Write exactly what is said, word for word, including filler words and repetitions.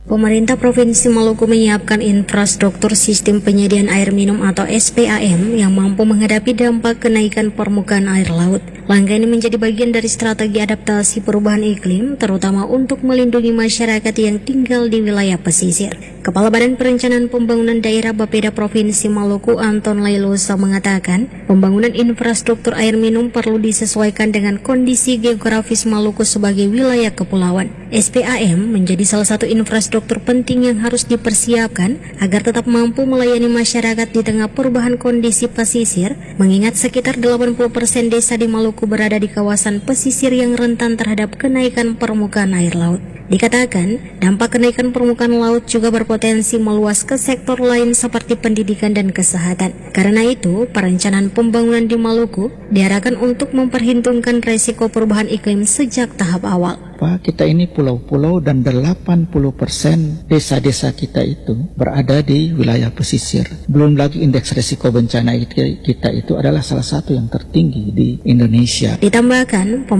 Pemerintah Provinsi Maluku menyiapkan infrastruktur sistem penyediaan air minum atau S P A M yang mampu menghadapi dampak kenaikan permukaan air laut. Langkah ini menjadi bagian dari strategi adaptasi perubahan iklim, terutama untuk melindungi masyarakat yang tinggal di wilayah pesisir. Kepala Badan Perencanaan Pembangunan Daerah Bapeda Provinsi Maluku, Anton Lailosa, mengatakan, pembangunan infrastruktur air minum perlu disesuaikan dengan kondisi geografis Maluku sebagai wilayah kepulauan. S P A M menjadi salah satu infrastruktur penting yang harus dipersiapkan agar tetap mampu melayani masyarakat di tengah perubahan kondisi pesisir, mengingat sekitar delapan puluh persen desa di Maluku berada di kawasan pesisir yang rentan terhadap kenaikan permukaan air laut. Dikatakan, dampak kenaikan permukaan laut juga berpotensi meluas ke sektor lain seperti pendidikan dan kesehatan. Karena itu, perencanaan pembangunan di Maluku diarahkan untuk memperhitungkan resiko perubahan iklim sejak tahap awal. Kita ini pulau-pulau dan delapan puluh persen desa-desa kita itu berada di wilayah pesisir. Belum lagi indeks risiko bencana kita itu adalah salah satu yang tertinggi di Indonesia. Ditambahkan,